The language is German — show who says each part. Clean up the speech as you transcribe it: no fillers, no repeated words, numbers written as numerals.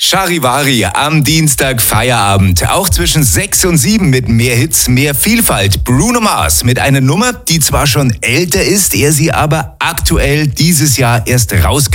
Speaker 1: Charivari am Dienstag Feierabend. Auch zwischen 6 und 7 mit mehr Hits, mehr Vielfalt. Bruno Mars mit einer Nummer, die zwar schon älter ist, er sie aber aktuell dieses Jahr erst rausgebracht